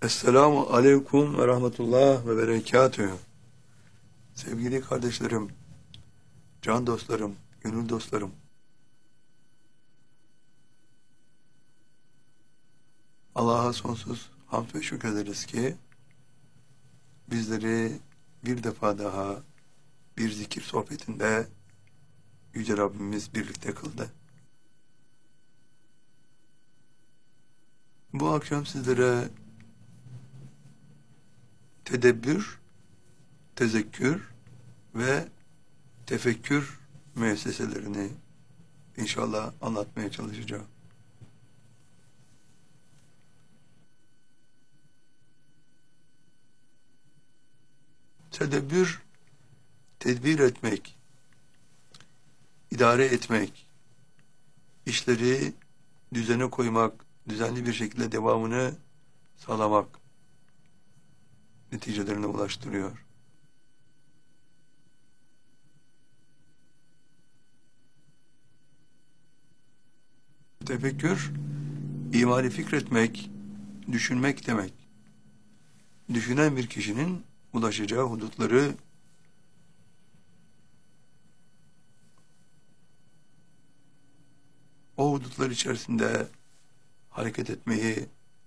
Esselamu aleyküm ve rahmetullah ve berekatühü. Sevgili kardeşlerim, can dostlarım, gönül dostlarım. Allah'a sonsuz hamd ve şükrederiz ki bizleri bir defa daha bir zikir sohbetinde Yüce Rabbimiz birlikte kıldı. Bu akşam sizlere tedebbür, tezekkür ve tefekkür müesseselerini inşallah anlatmaya çalışacağım. Tedebbür, tedbir etmek, idare etmek, işleri düzene koymak, düzenli bir şekilde devamını sağlamak neticelerine ulaştırıyor. Tefekkür, imali fikretmek, düşünmek demek. Düşünen bir kişinin ulaşacağı hudutları o hudutlar içerisinde hareket etmeyi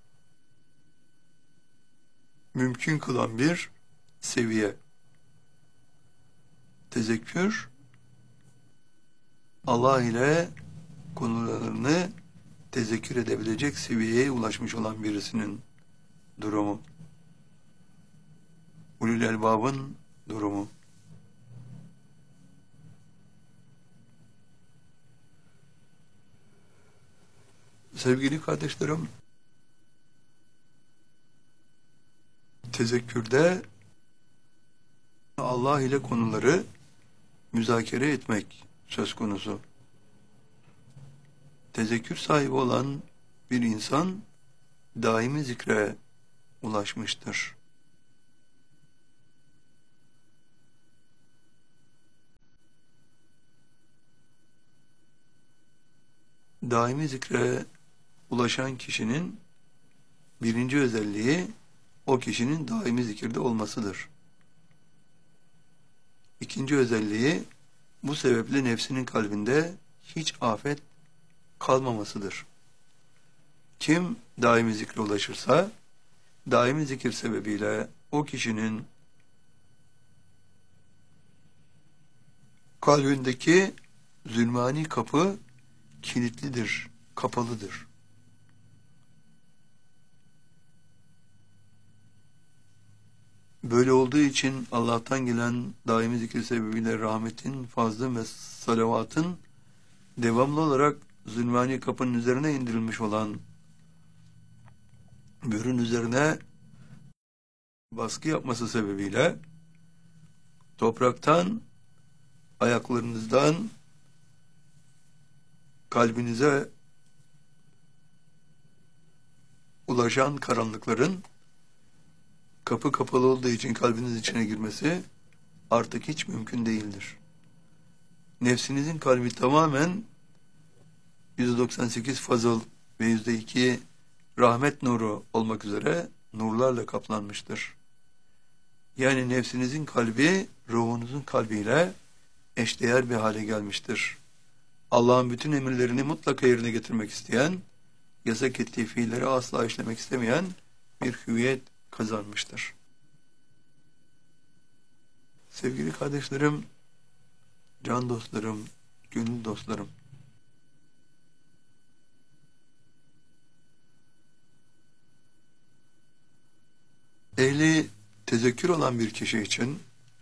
mümkün kılan bir seviye. Tezekkür, Allah ile konularını tezekkür edebilecek seviyeye ulaşmış olan birisinin durumu. Ulul elbabın durumu. Sevgili kardeşlerim, tezekkürde Allah ile konuları müzakere etmek söz konusu. Tezekkür sahibi olan bir insan daimi zikre ulaşmıştır. Daimi zikre ulaşan kişinin birinci özelliği o kişinin daimi zikirde olmasıdır. İkinci özelliği bu sebeple nefsinin kalbinde hiç afet kalmamasıdır. Kim daimi zikre ulaşırsa daimi zikir sebebiyle o kişinin kalbindeki zulmani kapı kilitlidir, kapalıdır. Böyle olduğu için Allah'tan gelen daimi zikir sebebiyle rahmetin, fazlı ve salavatın devamlı olarak zulmani kapının üzerine indirilmiş olan bürün üzerine baskı yapması sebebiyle topraktan, ayaklarınızdan kalbinize ulaşan karanlıkların kapı kapalı olduğu için kalbiniz içine girmesi artık hiç mümkün değildir. Nefsinizin kalbi tamamen %98 fazıl ve %2 rahmet nuru olmak üzere nurlarla kaplanmıştır. Yani nefsinizin kalbi ruhunuzun kalbiyle eşdeğer bir hale gelmiştir. Allah'ın bütün emirlerini mutlaka yerine getirmek isteyen, yasak ettiği fiilleri asla işlemek istemeyen bir hüviyet kazanmıştır. Sevgili kardeşlerim, can dostlarım, gönül dostlarım, ehli tezekkür olan bir kişi için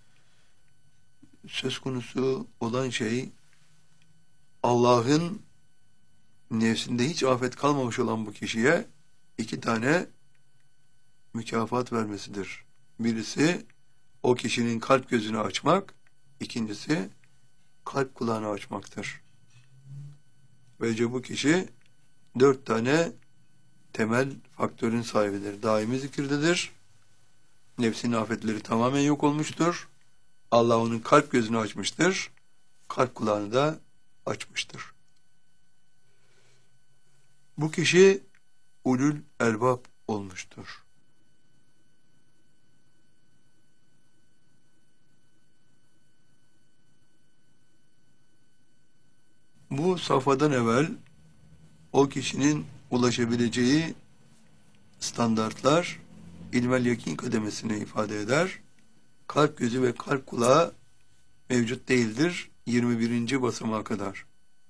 söz konusu olan şey Allah'ın nefsinde hiç afet kalmamış olan bu kişiye iki tane mükafat vermesidir. Birisi o kişinin kalp gözünü açmak, ikincisi kalp kulağını açmaktır. Böylece bu kişi 4 tane temel faktörün sahibidir. Daimi zikirdedir. Nefsinin afetleri tamamen yok olmuştur. Allah onun kalp gözünü açmıştır. Kalp kulağını da açmıştır. Bu kişi ulul elbab olmuştur. Bu safhadan evvel o kişinin ulaşabileceği standartlar ilmel yakin kademesini ifade eder. Kalp gözü ve kalp kulağı mevcut değildir 21. basamağa kadar.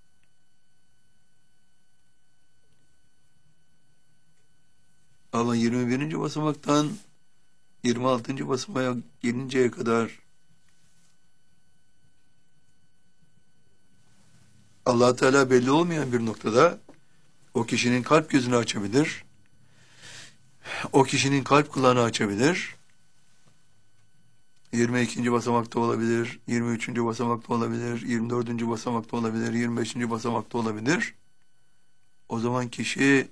Ama 21. basamaktan 26. basamağa gelinceye kadar Allah Teala belli olmayan bir noktada o kişinin kalp gözünü açabilir, o kişinin kalp kulağını açabilir. 22. basamakta olabilir, 23. basamakta olabilir, 24. basamakta olabilir, 25. basamakta olabilir. O zaman kişi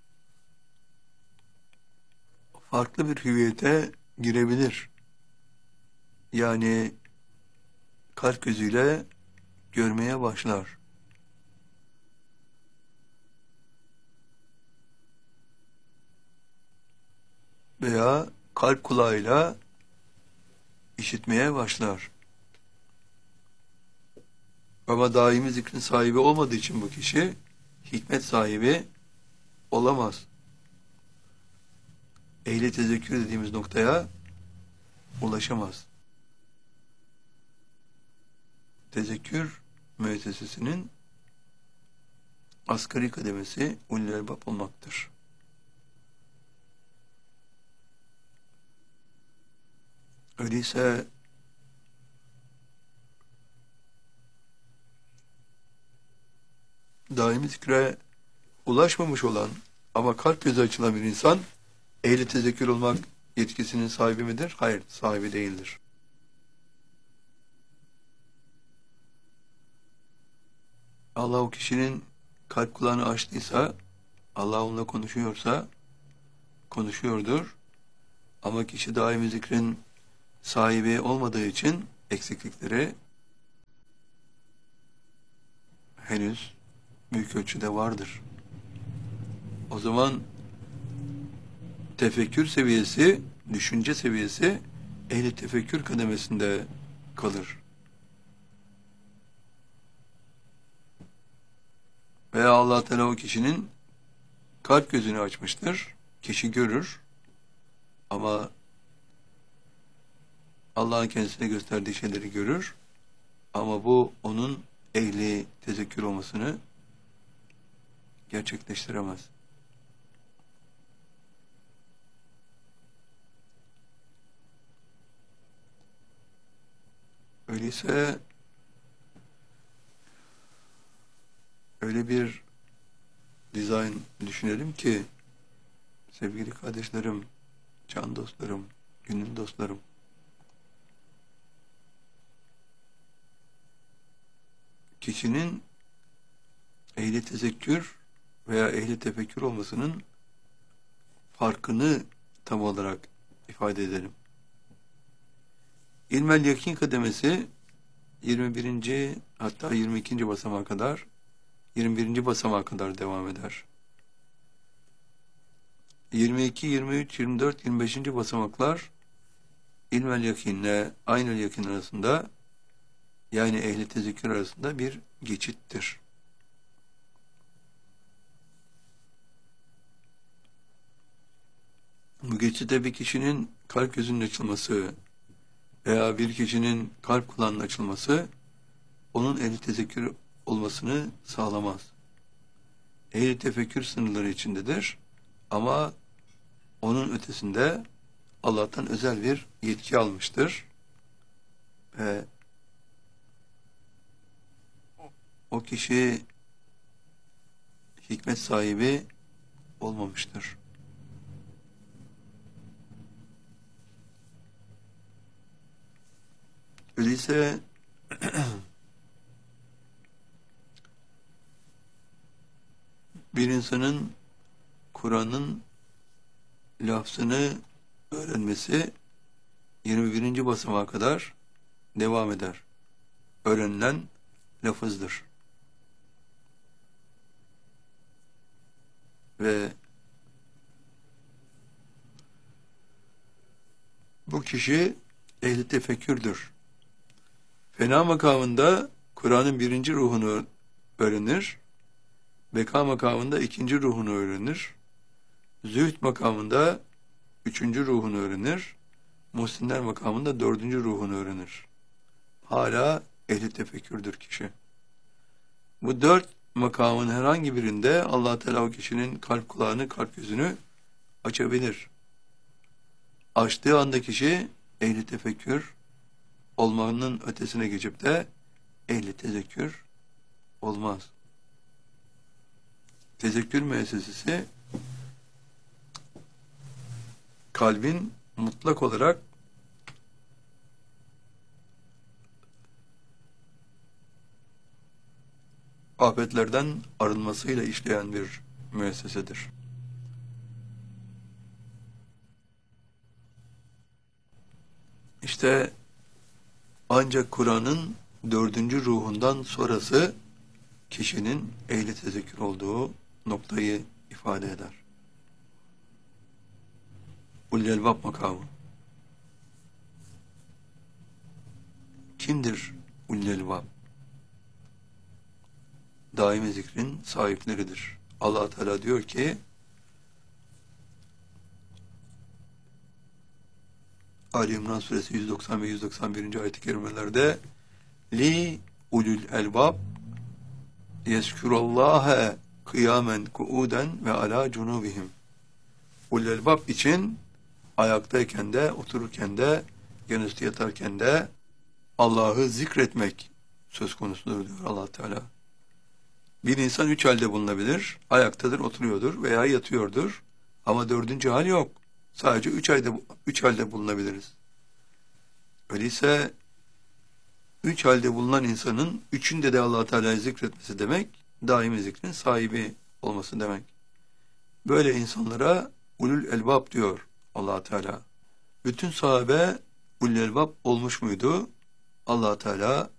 farklı bir hüviyete girebilir. Yani kalp gözüyle görmeye başlar. Veya kalp kulağıyla işitmeye başlar. Ama daimi zikrin sahibi olmadığı için bu kişi hikmet sahibi olamaz. Ehli tezekkür dediğimiz noktaya ulaşamaz. Tezekkür müessesesinin asgari kademesi ulul elbab olmaktır. Öyleyse daimi zikre ulaşmamış olan ama kalp gözü açılan bir insan ehli tezekkür olmak yetkisinin sahibi midir? Hayır, sahibi değildir. Allah o kişinin kalp kulağını açtıysa, Allah onunla konuşuyorsa konuşuyordur. Ama kişi daimi zikrin sahibi olmadığı için eksiklikleri henüz büyük ölçüde vardır. O zaman tefekkür seviyesi, düşünce seviyesi ehli tefekkür kademesinde kalır. Veya Allah Teala o kişinin kalp gözünü açmıştır. Kişi görür ama Allah'ın kendisine gösterdiği şeyleri görür. Ama bu onun ehli tezekkür olmasını gerçekleştiremez. Öyleyse öyle bir dizayn düşünelim ki sevgili kardeşlerim, can dostlarım, gönül dostlarım, kişinin ehli tezekkür veya ehli tefekkür olmasının farkını tam olarak ifade edelim. İlmel yakin kademesi 21. hatta 22. basamağa kadar 21. basamağa kadar devam eder. 22, 23, 24, 25. basamaklar ilmel yakinle aynel yakin arasında yani ehli tezekkür arasında bir geçittir. Bu geçitte bir kişinin kalp gözünün açılması veya bir kişinin kalp kulağının açılması onun ehli tezekkür olmasını sağlamaz. Ehli tefekkür sınırları içindedir ama onun ötesinde Allah'tan özel bir yetki almıştır ve o kişi hikmet sahibi olmamıştır. Öyleyse bir insanın Kur'an'ın lafzını öğrenmesi 21. basamağa kadar devam eder. Öğrenilen lafızdır. Ve bu kişi ehli tefekkürdür. Fena makamında Kur'an'ın birinci ruhunu öğrenir. Beka makamında ikinci ruhunu öğrenir. Zühd makamında üçüncü ruhunu öğrenir. Muhsinler makamında dördüncü ruhunu öğrenir. Hala ehli tefekkürdür kişi. Bu dört makamın herhangi birinde Allah Teala o kişinin kalp kulağını, kalp gözünü açabilir. Açtığı anda kişi ehli tefekkür olmanın ötesine geçip de ehli tezekkür olmaz. Tezekkür müessesesi kalbin mutlak olarak afetlerden arınmasıyla işleyen bir müessesedir. İşte ancak Kur'an'ın dördüncü ruhundan sonrası kişinin ehli tezekkür olduğu noktayı ifade eder. Ulul Elbab makamı. Kimdir Ulul Elbab? Daimi zikrin sahipleridir. Allah Teala diyor ki Ali İmran suresi 190 ve 191. ayet-i kerimelerde li ulul elbab yezkurallâhe kıyamen kuuden ve ala cunubihim. Ulul elbab için ayaktayken de, otururken de, yanüstü yatarken de Allah'ı zikretmek söz konusudur diyor Allah Teala. Bir insan üç halde bulunabilir. Ayaktadır, oturuyordur veya yatıyordur. Ama dördüncü hal yok. Sadece üç halde bulunabiliriz. Öyleyse üç halde bulunan insanın üçünde de Allah Teala'yı zikretmesi demek, daimi zikrin sahibi olması demek. Böyle insanlara ulul elbab diyor Allah Teala. Bütün sahabe ulul elbab olmuş muydu? Allah Teala